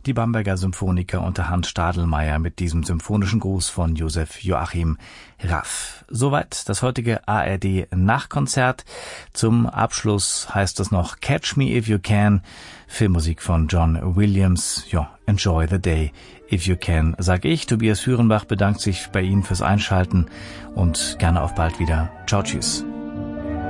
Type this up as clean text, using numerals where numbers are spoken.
Die Bamberger Symphoniker unter Hans Stadelmeier mit diesem symphonischen Gruß von Josef Joachim Raff. Soweit das heutige ARD Nachkonzert. Zum Abschluss heißt es noch Catch Me If You Can, Filmmusik von John Williams. Ja, enjoy the day if you can, sag ich. Tobias Führenbach bedankt sich bei Ihnen fürs Einschalten und gerne auf bald wieder. Ciao, tschüss.